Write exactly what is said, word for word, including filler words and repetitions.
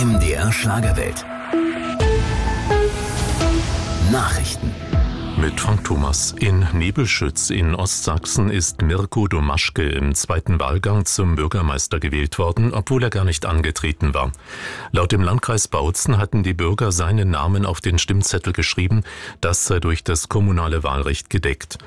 M D R Schlagerwelt. Nachrichten. Mit Frank Thomas. In Nebelschütz in Ostsachsen ist Mirko Domaschke im zweiten Wahlgang zum Bürgermeister gewählt worden, obwohl er gar nicht angetreten war. Laut dem Landkreis Bautzen hatten die Bürger seinen Namen auf den Stimmzettel geschrieben. Das sei durch das kommunale Wahlrecht gedeckt.